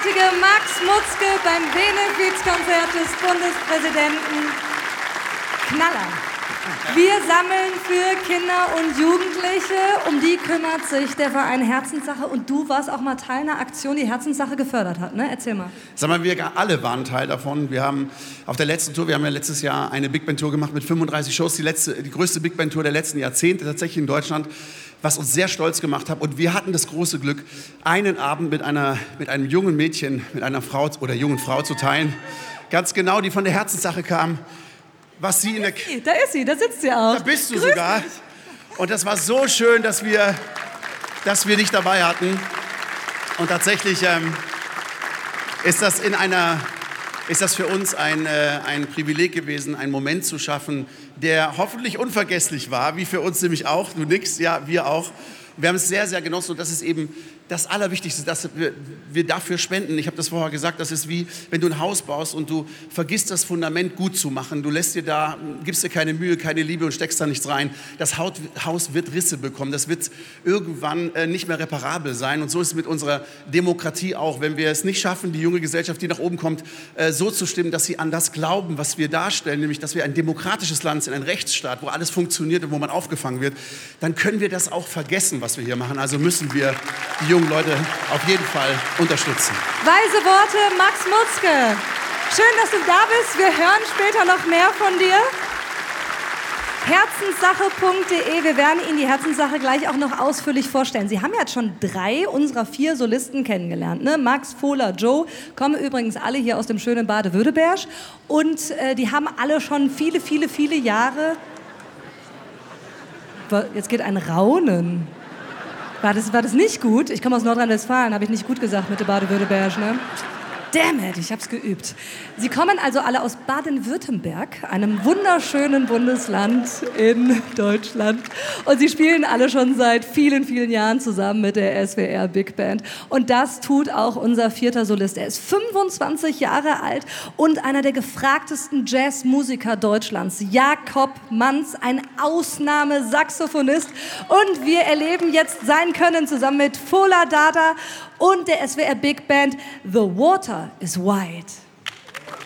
großartige Max Mutzke beim Benefizkonzert des Bundespräsidenten. Knaller. Wir sammeln für Kinder und Jugendliche. Um die kümmert sich der Verein Herzenssache. Und du warst auch mal Teil einer Aktion, die Herzenssache gefördert hat, ne? Erzähl mal. Sag mal, wir alle waren Teil davon. Wir haben auf der letzten Tour, wir haben ja letztes Jahr eine Big Band Tour gemacht mit 35 Shows. Die größte Big Band Tour der letzten Jahrzehnte tatsächlich in Deutschland, was uns sehr stolz gemacht hat. Und wir hatten das große Glück, einen Abend mit einem jungen Mädchen, mit einer Frau oder jungen Frau zu teilen. Ganz genau, die von der Herzenssache kam. Was sie in der Da ist sie, da sitzt sie auch. Da bist du Grüß sogar. dich. Und das war so schön, dass wir dich dabei hatten. Und tatsächlich ist das für uns ein Privileg gewesen, einen Moment zu schaffen, der hoffentlich unvergesslich war, wie für uns nämlich auch. Du nix, ja, wir auch. Wir haben es sehr, sehr genossen und das ist eben das Allerwichtigste, dass wir dafür spenden. Ich habe das vorher gesagt, das ist wie, wenn du ein Haus baust und du vergisst das Fundament gut zu machen. Du gibst dir keine Mühe, keine Liebe und steckst da nichts rein. Das Haus wird Risse bekommen, das wird irgendwann nicht mehr reparabel sein. Und so ist es mit unserer Demokratie auch. Wenn wir es nicht schaffen, die junge Gesellschaft, die nach oben kommt, so zu stimmen, dass sie an das glauben, was wir darstellen, nämlich, dass wir ein demokratisches Land sind, ein Rechtsstaat, wo alles funktioniert und wo man aufgefangen wird, dann können wir das auch vergessen, was wir hier machen. Also müssen wir die jungen Leute auf jeden Fall unterstützen. Weise Worte, Max Mutzke. Schön, dass du da bist. Wir hören später noch mehr von dir. Herzenssache.de. Wir werden Ihnen die Herzenssache gleich auch noch ausführlich vorstellen. Sie haben ja jetzt schon 3 unserer 4 Solisten kennengelernt. Ne? Max, Fola, Joe, kommen übrigens alle hier aus dem schönen Baden-Württemberg. Und die haben alle schon viele, viele, viele Jahre... Jetzt geht ein Raunen. War das nicht gut? Ich komme aus Nordrhein-Westfalen, habe ich nicht gut gesagt mit der Baden-Württemberg, ne? Damn it, ich hab's geübt. Sie kommen also alle aus Baden-Württemberg, einem wunderschönen Bundesland in Deutschland. Und sie spielen alle schon seit vielen, vielen Jahren zusammen mit der SWR Big Band. Und das tut auch unser 4. Solist. Er ist 25 Jahre alt und einer der gefragtesten Jazzmusiker Deutschlands. Jakob Manz, ein Ausnahmesaxophonist. Und wir erleben jetzt sein Können zusammen mit Fola Dada und der SWR Big Band. The Water is Wide.